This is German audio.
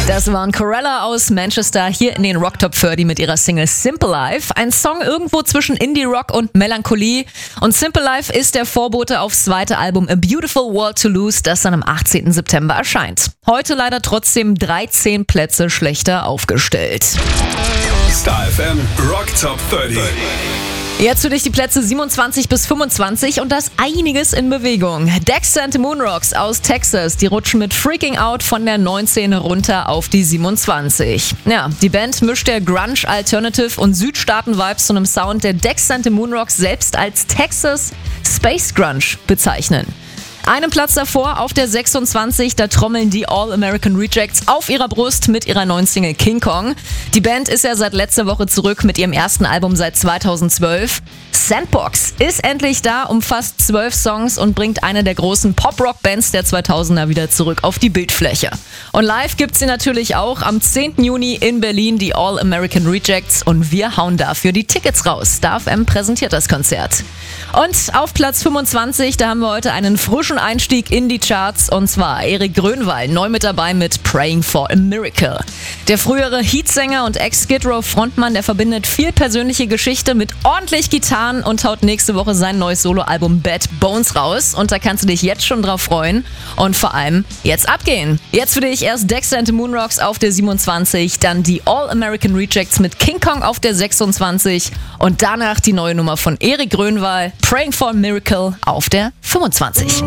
Das waren Corella aus Manchester hier in den Rock Top 30 mit ihrer Single Simple Life. Ein Song irgendwo zwischen Indie-Rock und Melancholie. Und Simple Life ist der Vorbote aufs zweite Album A Beautiful World to Lose, das dann am 18. September erscheint. Heute leider trotzdem 13 Plätze schlechter aufgestellt. Star FM Rock Top 30. Jetzt für dich die Plätze 27 bis 25 und das einiges in Bewegung. Dexter and the Moonrocks aus Texas, die rutschen mit Freaking Out von der 19 runter auf die 27. Ja, die Band mischt der Grunge, Alternative und Südstaaten-Vibes zu einem Sound, der Dexter and the Moonrocks selbst als Texas Space Grunge bezeichnen. Einen Platz davor auf der 26, da trommeln die All-American Rejects auf ihrer Brust mit ihrer neuen Single King Kong. Die Band ist ja seit letzter Woche zurück mit ihrem ersten Album seit 2012. Sandbox ist endlich da, umfasst 12 Songs und bringt eine der großen Pop-Rock-Bands der 2000er wieder zurück auf die Bildfläche. Und live gibt's sie natürlich auch am 10. Juni in Berlin, die All-American Rejects, und wir hauen dafür die Tickets raus. Star FM präsentiert das Konzert. Und auf Platz 25, da haben wir heute einen frischen Einstieg in die Charts, und zwar Erik Grönwall, neu mit dabei mit Praying for a Miracle. Der frühere Heatsänger und Ex-Skid Row Frontmann, der verbindet viel persönliche Geschichte mit ordentlich Gitarren und haut nächste Woche sein neues Soloalbum Bad Bones raus, und da kannst du dich jetzt schon drauf freuen und vor allem jetzt abgehen. Jetzt für dich erst Dexter and the Moonrocks auf der 27, dann die All-American Rejects mit King Kong auf der 26 und danach die neue Nummer von Erik Grönwall, Praying for a Miracle auf der 25.